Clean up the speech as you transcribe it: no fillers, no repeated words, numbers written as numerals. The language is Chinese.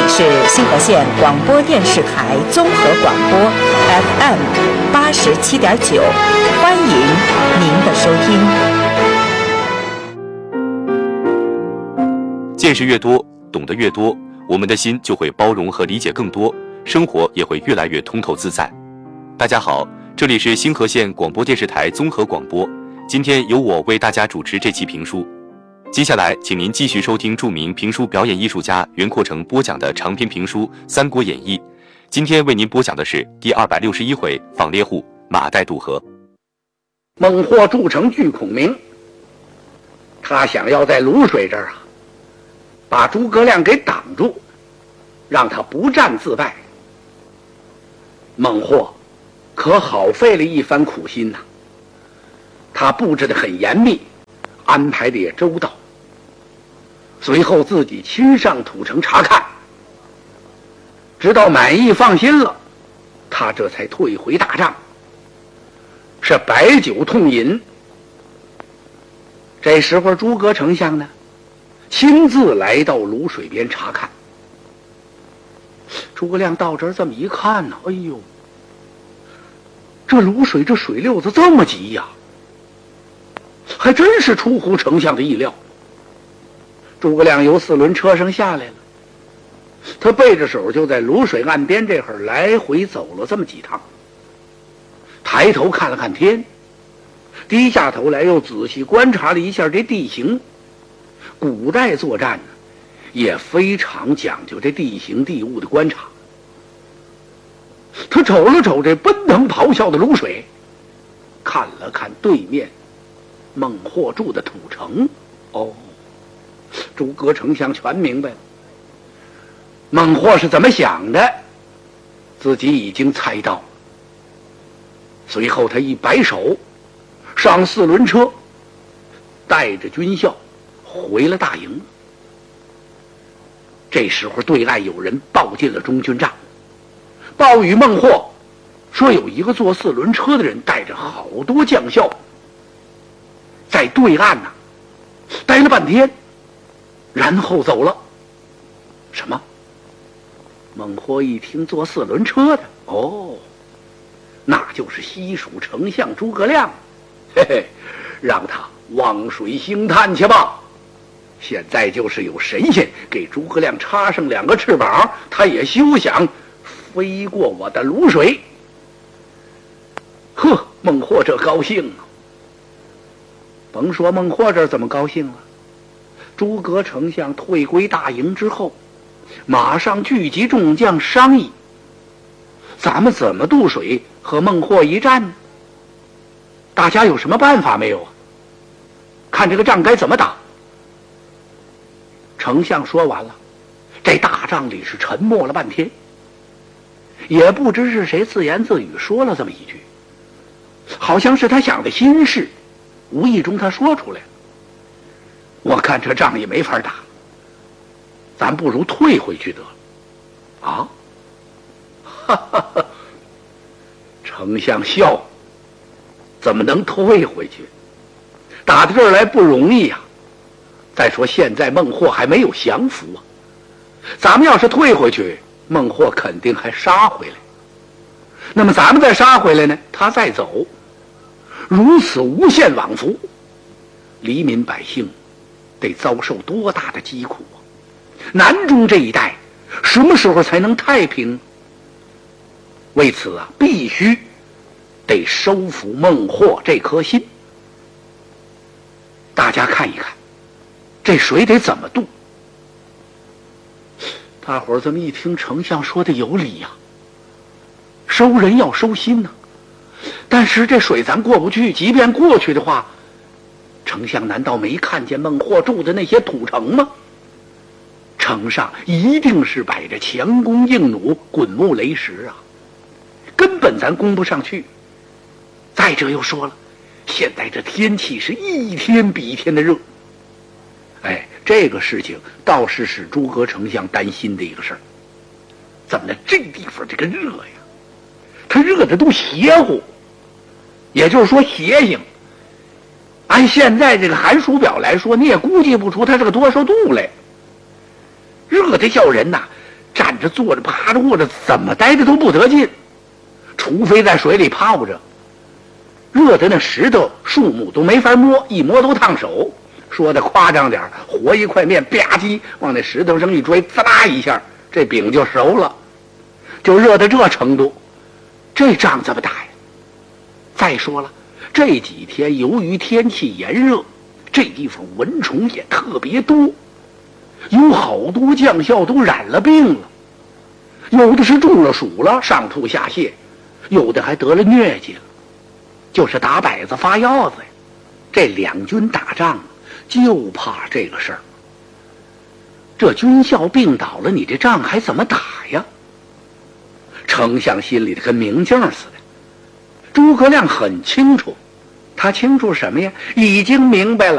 是新河县广播电视台综合广播 FM 87.9，欢迎您的收听。 见识越多，懂得越多，我们的心就会包容和理解更多，生活也会越来越通透自在。大家好，这里是新河县广播电视台综合广播，今天由我为大家主持这期评书。接下来请您继续收听著名评书表演艺术家袁阔成播讲的长篇评书《三国演义》。今天为您播讲的是第261回访猎户马岱渡河。 孟获筑城拒孔明，他想要在泸水这儿把诸葛亮给挡住，让他不战自败。孟获可好费了一番苦心呐，他布置得很严密，安排的也周到，随后自己亲上土城查看，直到满意放心了，他这才退回大帐，是摆酒痛饮。这时候诸葛丞相呢亲自来到泸水边查看。诸葛亮到这儿这么一看呢，哎呦，这泸水这水溜子这么急呀，还真是出乎丞相的意料。诸葛亮由4轮车上下来了，他背着手就在泸水岸边这会儿来回走了这么几趟，抬头看了看天，低下头来又仔细观察了一下这地形。古代作战呢也非常讲究这地形地物的观察。他瞅了瞅这奔腾咆哮的泸水，看了看对面孟获筑的土城，诸葛丞相全明白了，孟获是怎么想的，自己已经猜到了。随后他一摆手，上4轮车，带着军校回了大营。这时候对岸有人报进了中军帐，报与孟获说有一个坐4轮车的人带着好多将校在对岸待了半天，然后走了。什么？孟获一听坐4轮车的，那就是西蜀丞相诸葛亮，嘿嘿，让他望水兴叹去吧。现在就是有神仙给诸葛亮插上2个翅膀，他也休想飞过我的泸水。呵，孟获这高兴啊！甭说孟获这怎么高兴了，诸葛丞相退归大营之后，马上聚集众将商议，咱们怎么渡水和孟获一战呢？大家有什么办法没有啊？看这个仗该怎么打。丞相说完了，这大帐里是沉默了半天，也不知是谁自言自语说了这么一句，好像是他想的心事，无意中他说出来了。我看这仗也没法打，咱不如退回去得了。哈哈哈！丞相笑，怎么能退回去？打到这儿来不容易呀。再说现在孟获还没有降服啊，咱们要是退回去，孟获肯定还杀回来。那么咱们再杀回来呢，他再走，如此无限往复，黎民百姓得遭受多大的疾苦啊！南中这一带什么时候才能太平？为此必须得收服孟获这颗心。大家看一看这水得怎么渡。大伙儿这么一听，丞相说的有理呀，收人要收心呐。但是这水咱过不去，即便过去的话，丞相难道没看见孟获筑的那些土城吗？城上一定是摆着强弓硬弩、滚木雷石啊，根本咱攻不上去。再者又说了，现在这天气是一天比一天的热。这个事情倒是使诸葛丞相担心的一个事儿。怎么呢？这地方这个热呀，它热的都邪乎，也就是说邪性。按现在这个寒暑表来说，你也估计不出它是个多少度来。热的叫人站着、坐着、趴着、卧着，怎么待着都不得劲，除非在水里泡着，热的那石头、树木都没法摸，一摸都烫手。说的夸张点，和一块面吧唧往那石头上一追，滋啦一下，这饼就熟了，就热到这程度。这仗怎么打呀？再说了，这几天由于天气炎热，这地方蚊虫也特别多，有好多将校都染了病了，有的是中了暑了，上吐下泻，有的还得了疟疾了，就是打摆子发药子呀。这两军打仗就怕这个事儿。这军校病倒了，你这仗还怎么打呀？丞相心里的跟明镜似的。诸葛亮很清楚，他清楚什么呀？已经明白了。